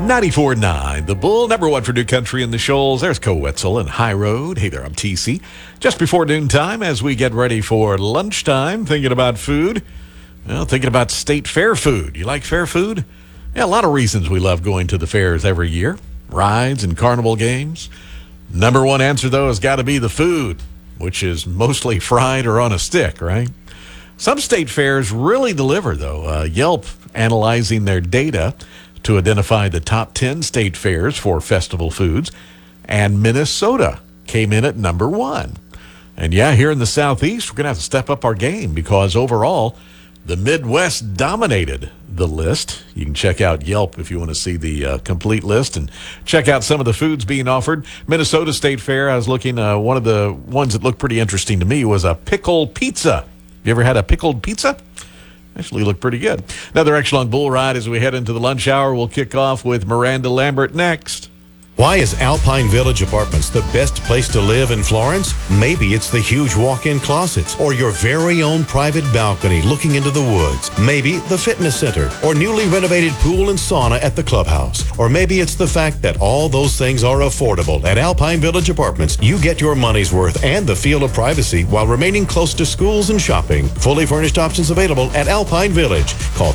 94.9, The Bull, number one for New Country in the Shoals. There's Co Wetzel and High Road. Hey there, I'm TC. Just before noontime, as we get ready for lunchtime, thinking about food. Well, thinking about state fair food. You like fair food? Yeah, a lot of reasons we love going to the fairs every year. Rides and carnival games. Number one answer, though, has got to be the food, which is mostly fried or on a stick, right? Some state fairs really deliver, though. Yelp analyzing their data to identify the top 10 state fairs for festival foods, and Minnesota came in at number one. And yeah, here in the Southeast, we're going to have to step up our game because overall, the Midwest dominated the list. You can check out Yelp if you want to see the complete list and check out some of the foods being offered. Minnesota State Fair, I was looking, one of the ones that looked pretty interesting to me was a pickled pizza. You ever had a pickled pizza? Actually looked pretty good. Another excellent bull ride as we head into the lunch hour. We'll kick off with Miranda Lambert next. Why is Alpine Village Apartments the best place to live in Florence? Maybe it's the huge walk-in closets or your very own private balcony looking into the woods. Maybe the fitness center or newly renovated pool and sauna at the clubhouse. Or maybe it's the fact that all those things are affordable. At Alpine Village Apartments, you get your money's worth and the feel of privacy while remaining close to schools and shopping. Fully furnished options available at Alpine Village. Call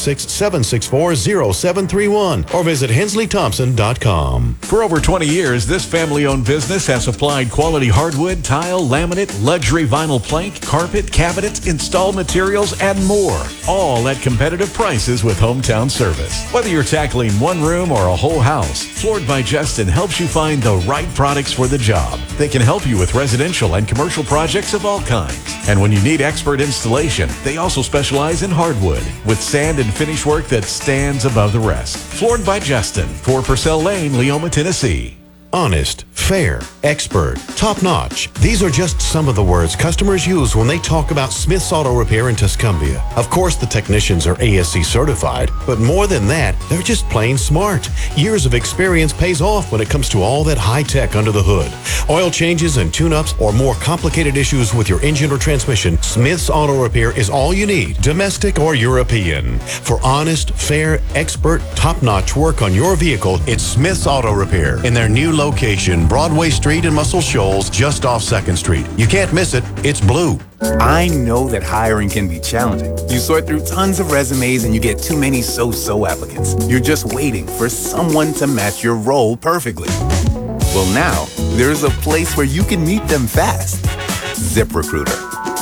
256-764-0731 or visit hensleythompson.com. For over 20 years, this family-owned business has supplied quality hardwood, tile, laminate, luxury vinyl plank, carpet, cabinets, installed materials, and more. All at competitive prices with hometown service. Whether you're tackling one room or a whole house, Floored by Justin helps you find the right products for the job. They can help you with residential and commercial projects of all kinds. And when you need expert installation, they also specialize in hardwood with sand and finish work that stands above the rest. Floored by Justin, 4 Purcell Lane, Leoma, Tennessee. Honest, fair, expert, top-notch. These are just some of the words customers use when they talk about Smith's Auto Repair in Tuscumbia. Of course, the technicians are ASC certified, but more than that, they're just plain smart. Years of experience pays off when it comes to all that high-tech under the hood. Oil changes and tune-ups or more complicated issues with your engine or transmission, Smith's Auto Repair is all you need, domestic or European. For honest, fair, expert, top-notch work on your vehicle, it's Smith's Auto Repair in their new location, Broadway Street in Muscle Shoals, just off 2nd Street. You can't miss it. It's blue. I know that hiring can be challenging. You sort through tons of resumes and you get too many so-so applicants. You're just waiting for someone to match your role perfectly. Well, now, there's a place where you can meet them fast. ZipRecruiter.